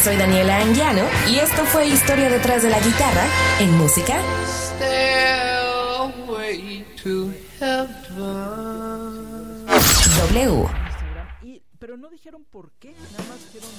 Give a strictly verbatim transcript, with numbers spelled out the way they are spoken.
soy Daniela Anguiano y esto fue Historia detrás de la guitarra en música. Stairway to Heaven. W. Y, pero no dijeron por qué, nada más dijeron